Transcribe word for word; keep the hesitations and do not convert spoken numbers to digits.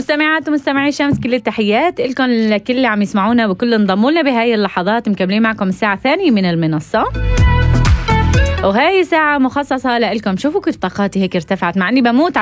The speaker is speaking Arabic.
مستمعات ومستمعي شمس، كل التحيات لكم، لكل اللي عم يسمعونا وكل انضموا لنا بهاي اللحظات. مكملين معكم الساعة الثانية من المنصة، وهي ساعة مخصصة لكم. شوفوا كيف طاقاتي هيك ارتفعت، مع اني بموت